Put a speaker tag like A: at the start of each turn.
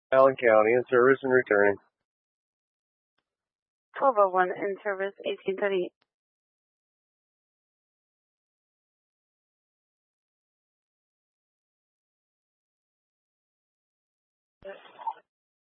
A: Allen County, in service and returning.
B: 1201 in service, 1838.